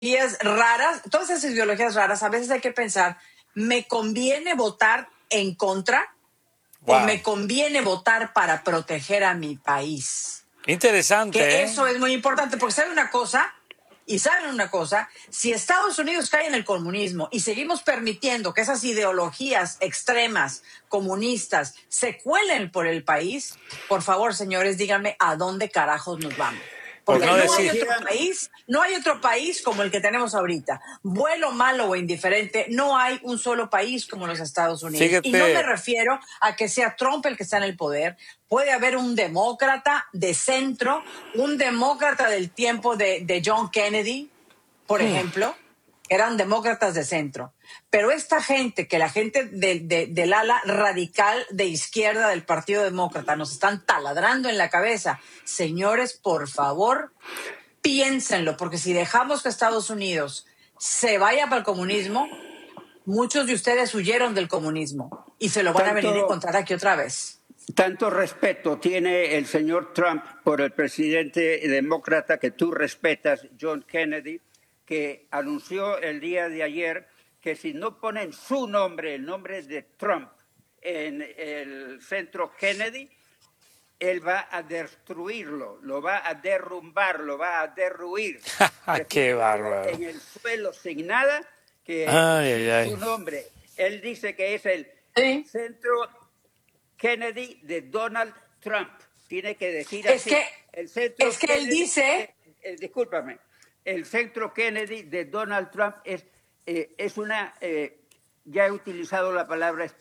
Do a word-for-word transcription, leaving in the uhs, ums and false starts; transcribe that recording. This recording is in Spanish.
ideologías raras, todas esas ideologías raras, a veces hay que pensar, ¿me conviene votar en contra wow. o me conviene votar para proteger a mi país? Interesante. Que ¿eh? eso es muy importante, porque ¿saben una cosa? Y saben una cosa, si Estados Unidos cae en el comunismo y seguimos permitiendo que esas ideologías extremas, comunistas, se cuelen por el país, por favor, señores, díganme a dónde carajos nos vamos. Porque no no, decir... hay otro país, no hay otro país como el que tenemos ahorita. Bueno, malo o indiferente, no hay un solo país como los Estados Unidos. Fíjate. Y no me refiero a que sea Trump el que está en el poder. Puede haber un demócrata de centro, un demócrata del tiempo de, de John Kennedy, por ejemplo, eran demócratas de centro. Pero esta gente, que la gente de, de, del ala radical de izquierda del Partido Demócrata nos están taladrando en la cabeza. Señores, por favor, piénsenlo, porque si dejamos que Estados Unidos se vaya para el comunismo, muchos de ustedes huyeron del comunismo y se lo van tanto, a venir a encontrar aquí otra vez. Tanto respeto tiene el señor Trump por el presidente demócrata que tú respetas, John Kennedy, que anunció el día de ayer que si no ponen su nombre, el nombre de Trump, en el centro Kennedy, él va a destruirlo, lo va a derrumbar, lo va a derruir. ¡Qué bárbaro! En el suelo sin nada, que ay, ay, ay. su nombre. Él dice que es el ¿Sí? centro Kennedy de Donald Trump. Tiene que decir es así. Que, el centro es que Kennedy, él dice... Eh, eh, discúlpame. El centro Kennedy de Donald Trump es, eh, es una... Eh, ya he utilizado la palabra